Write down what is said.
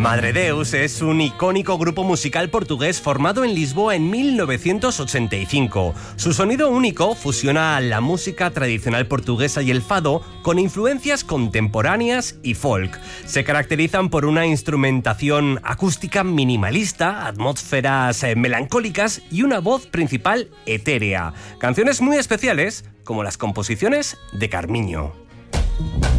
Madre Deus es un icónico grupo musical portugués formado en Lisboa en 1985. Su sonido único fusiona la música tradicional portuguesa y el fado con influencias contemporáneas y folk. Se caracterizan por una instrumentación acústica minimalista, atmósferas melancólicas y una voz principal etérea. Canciones muy especiales como las composiciones de Carmiño.